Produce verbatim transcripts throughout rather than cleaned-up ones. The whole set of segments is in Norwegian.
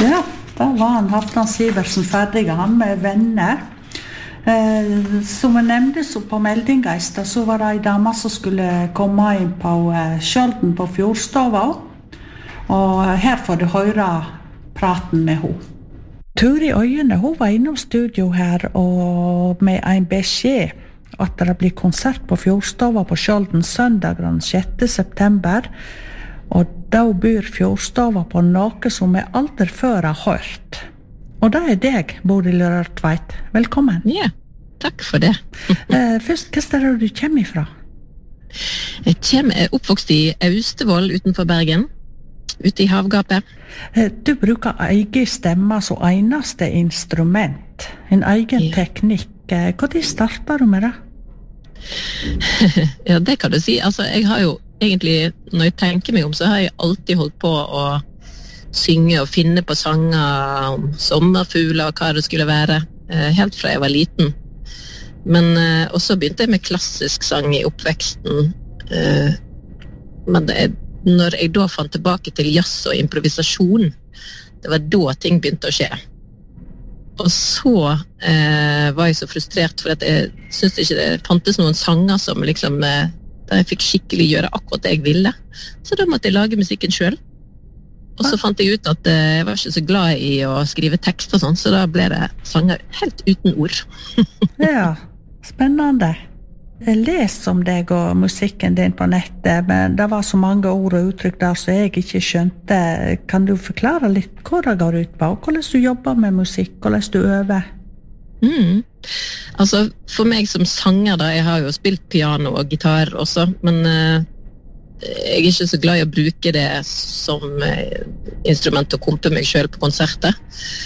Ja, da var han Halvdan Sivertsen ferdig, han med venner. Eh, som jeg nevnte så på meldinga i sted, så var det en dame som skulle komme inn på eh, Skjolden på Fjordstova. Og her får du høre praten med henne. Turi Øyene, hun var innom studio her og med en beskjed at det blir konsert på Fjordstova på Skjolden søndag den sjette september. Og da byr Fjordstova på noe som jeg aldri før har hørt. Og det er deg, Bodil Rørtveit. Velkommen. Ja, takk for det. eh, først, hva er det du kommer ifra? Jeg kommer er oppvokst i Austevoll utenfor Bergen, ute i havgapet. Eh, du bruker egen stemme som eneste instrument, en egen ja. teknikk. Hvor starter du med det? Ja, det kan du si. Altså, jeg har jo egentlig, når jeg tenker meg om, så har jeg alltid holdt på å synge og finne på sanger om sommerfugler og hva det skulle være, helt fra jeg var liten. Men også begynte jeg med klassisk sang i oppveksten. Men det, når jeg da fant tilbake til jazz og improvisasjon, det var da ting begynte å skje. Og så eh, var jeg så frustrert, for at jeg syntes ikke det fantes noen sanger som liksom, eh, der jeg fikk skikkelig gjøre akkurat det jeg ville. Så da måtte jeg lage musikken selv. Og så fant jeg ut at eh, jeg var ikke så glad i å skrive tekst og sånn, så da ble det sanger helt uten ord. Ja, spennende. Jeg leser om deg og musikken din på nettet, men det var så mange ord og uttrykk der som jeg ikke skjønte. Kan du forklare litt hva det går ut på, og hvordan du jobber med musikk, hvordan du øver? Mm. Altså, for meg som sanger da, jeg har jo spilt piano og gitar også, men uh, jeg er ikke så glad i å bruke det som uh, instrument å kompe meg selv på konserter.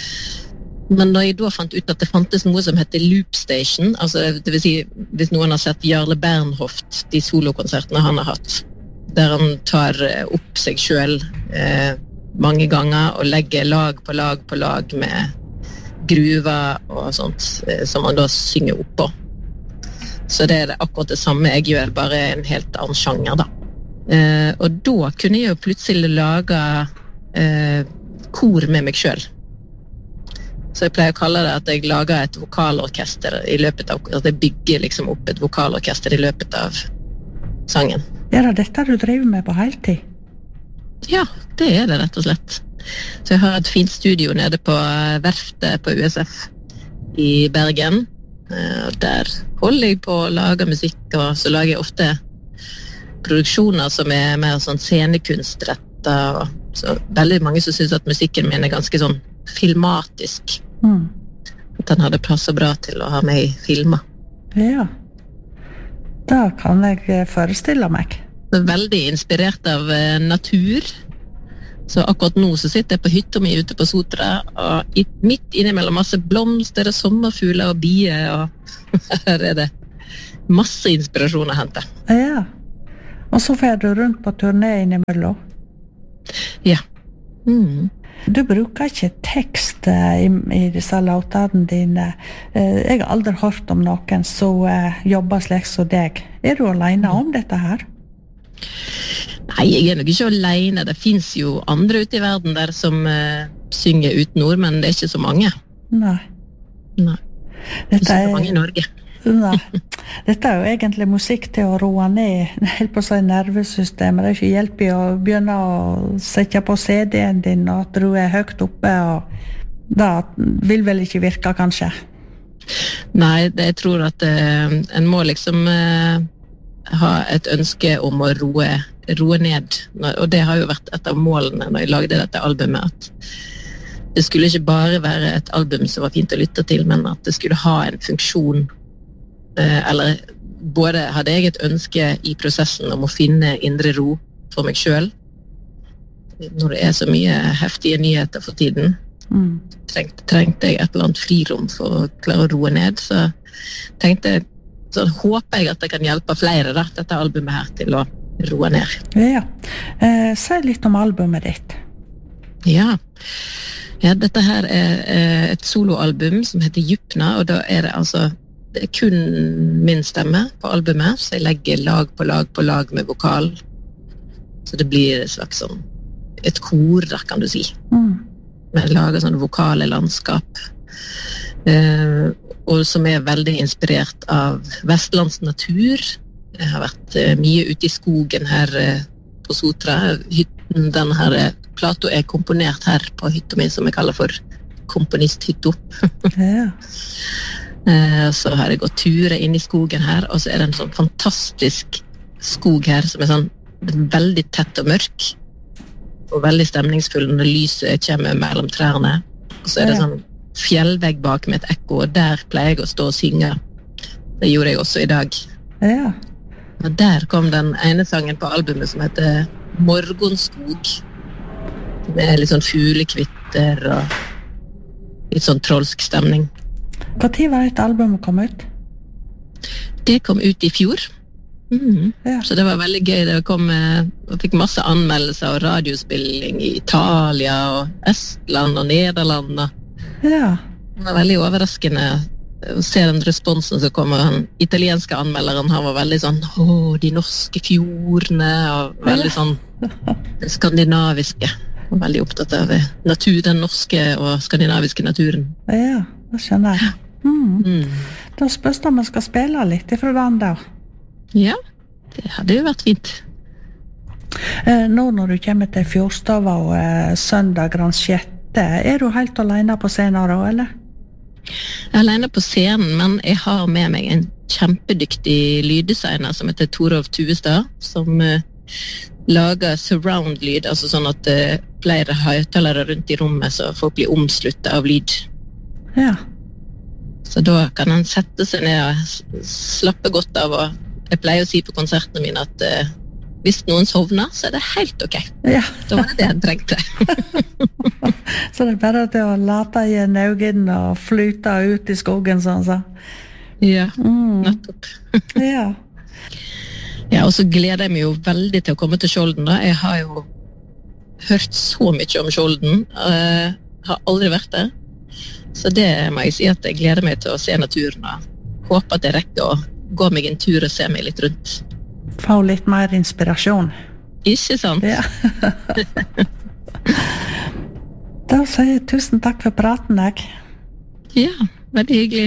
Men da jeg da fant ut at det fantes noe som heter Loop Station, altså det vil si, hvis noen har sett Jarle Bernhoft, de solokonsertene han har hatt, der han tar opp seg selv eh, mange ganger og legger lag på lag på lag med gruver og sånt, eh, som han da synger opp på. Så det er det akkurat det samme jeg gjør, bare en helt annen sjanger da. Eh, og da kunne jeg jo plutselig lage eh, kor med meg selv. Så jeg pleier å kalle det at jeg lager et vokalorkester i løpet av, at jeg bygger liksom opp et vokalorkester i løpet av sangen. Er det dette du driver med på heltid? Ja, det er det rett og slett. Så jeg har et fint studio nede på verftet på U S F i Bergen. Og der holder jeg på å lage musikk, og så lager jeg ofte produksjoner som er mer sånn scenekunstrettet. Så veldig mange som synes at musikken min er ganske sånn filmatisk. Mm. At den hadde passet bra til å ha med i filmer. Ja, da kan jeg forestille meg. Jeg er veldig inspirert av eh, natur. Så akkurat nå så sitter jeg på hytta mi ute på Sotra, og midt innimellom masse blomster og sommerfugler og bier, og her er det masse inspirasjon å hente. Ja, og så fer du rundt på turné innimellom? Ja. Mm. Du bruker ikke tekst i, i disse låtene dine. Jeg har aldri hørt om noen som jobber slik som deg. Er du alene om dette her? Nei, jeg er nok ikke alene. Det finnes jo andre ute i verden der som uh, synger uten ord, men det er ikke så mange. Nei. Nei. Det er ikke så mange i Norge. Nei. Dette er jo egentlig musikk til å roe ned, helt på seg nervesystemet. Det er ikke hjelp i å begynne å sette på C D-en din, og at du er høyt oppe, og det vil vel ikke virke, kanskje? Nei, det, jeg tror at uh, en må liksom uh, ha et ønske om å roe, roe ned, og det har jo vært et av målene når jeg lagde dette albumet, at det skulle ikke bare være et album som var fint å lytte til, men at det skulle ha en funksjon. Eller både hadde jeg et ønske i prosessen om å finne indre ro for meg selv. Når det er så mye heftige nyheter for tiden, mm. trengte, trengte jeg et eller annet frirom for å klare å roe ned. Så tenkte jeg, så håper jeg at jeg kan hjelpe flere da, dette albumet her til å roe ned. Ja, eh, si litt om albumet ditt. Ja, ja dette her er eh, et soloalbum som heter Djupna, og da er det altså det er kun min stemme på albumet, så jeg legger lag på lag på lag med vokal. Så det blir et slags sånn, et kor, da kan du si. Mm. Vi lager sånne vokale landskap, eh, og som er veldig inspirert av Vestlands natur. Jeg har vært eh, mye ute i skogen her eh, på Sotra. Hytten, denne her eh, plato er komponert her på hytta mi, som jeg kaller for komponisthytta. Ja. eh, så har jeg gått turer inn i skogen her, og så er det en sånn fantastisk skog her, som er sånn veldig tett og mørk, og veldig stemningsfull når lyset kommer mellom trærne. Og så er det sånn fjellvegg bak med et ekko, og der pleier jeg å stå og synge. Det gjorde jeg også i dag. Ja. Og der kom den ene sangen på albumet som heter Morgonskog. Med litt sånn fuglekvitter og litt sånn trolsk stemning. Hva tid var et album kom ut? Det kom ut i fjor. Mm. Ja. Så det var veldig gøy. Det kom, jeg fikk masse anmeldelser og radiospilling i Italia og Estland og Nederland. Ja. Det var veldig overraskende å se den responsen som kom. Den italienske anmelderen, han var veldig sånn, åh, de norske fjordene, og veldig sånn det skandinaviske. Og veldig opptatt av natur, den norske og skandinaviske naturen. Ja, det skjønner jeg. Mm. Mm. Da spørs det om jeg skal spille litt ifra den der. Ja, det hadde jo vært fint. Eh, nå når du kommer til Fjordstava og eh, søndag den sjette, er du helt alene på scenen da, eller? Jeg er alene på scenen, men jeg har med meg en kjempedyktig lyddesigner som heter Torov Tuestad, som uh, lager surround-lyd, altså sånn at uh, flere høyttalere rundt i rommet, så folk blir omsluttet av lyd. Ja. Så da kan han sette seg ned og slappe godt av, og jeg pleier å si på konsertene mine at uh, hvis noen sovner, så er det helt ok. Ja. Da var det det jeg trengte. Så det er bare til å late i øynene og flyte ut i skogen, sånn så. Ja, Mm. nettopp. Ja. Ja, og så gleder jeg meg jo veldig til å komme til Skjolden da. Jeg har jo hørt så mye om Skjolden, uh, har aldri vært der. Så det må jeg si at jeg gleder meg til å se naturen, og håper at jeg rekker å gå meg en tur og se meg litt rundt. Få litt mer inspirasjon. Ikke sant? Ja. Da sier jeg tusen takk for praten, jeg. Ja, veldig hyggelig.